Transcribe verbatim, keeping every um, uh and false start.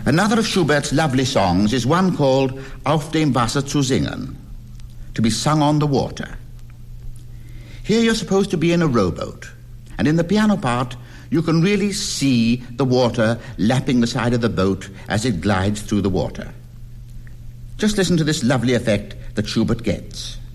Another of Schubert's lovely songs is one called Auf dem Wasser zu singen, to be sung on the water. Here you're supposed to be in a rowboat, and in the piano part you can really see the water lapping the side of the boat as it glides through the water. Just listen to this lovely effect that Schubert gets.